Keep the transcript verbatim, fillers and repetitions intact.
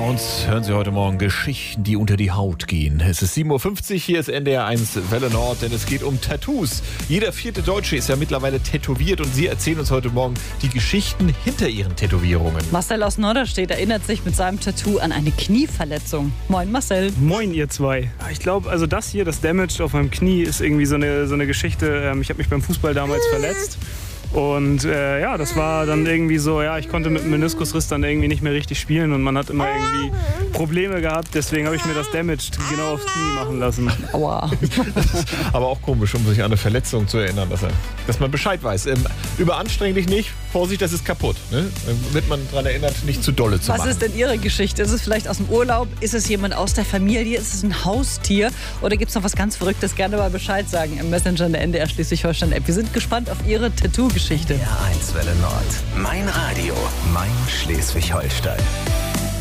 uns hören Sie heute Morgen Geschichten, die unter die Haut gehen. Es ist sieben Uhr fünfzig, hier ist N D R eins Welle Nord, denn es geht um Tattoos. Jeder vierte Deutsche ist ja mittlerweile tätowiert und Sie erzählen uns heute Morgen die Geschichten hinter Ihren Tätowierungen. Marcel aus Norderstedt erinnert sich mit seinem Tattoo an eine Knieverletzung. Moin Marcel. Moin ihr zwei. Ich glaube, also das hier, das Damage auf meinem Knie ist irgendwie so eine, so eine Geschichte. Ich habe mich beim Fußball damals verletzt. Und äh, ja, das war dann irgendwie so, ja, ich konnte mit dem Meniskusriss dann irgendwie nicht mehr richtig spielen und man hat immer irgendwie Probleme gehabt. Deswegen habe ich mir das Damage genau aufs Knie machen lassen. Aua. Aber auch komisch, um sich an eine Verletzung zu erinnern, dass, er, dass man Bescheid weiß. Ähm, überanstreng dich nicht, Vorsicht, das ist kaputt. Ne? Dann wird man daran erinnert, nicht zu dolle zu Was machen. ist denn Ihre Geschichte? Ist es vielleicht aus dem Urlaub? Ist es jemand aus der Familie? Ist es ein Haustier? Oder gibt es noch was ganz Verrücktes? Gerne mal Bescheid sagen im Messenger der N D R Schleswig-Holstein-App. Wir sind gespannt auf Ihre Tattoo-Geschichte. N D R eins Welle Nord. Mein Radio, mein Schleswig-Holstein.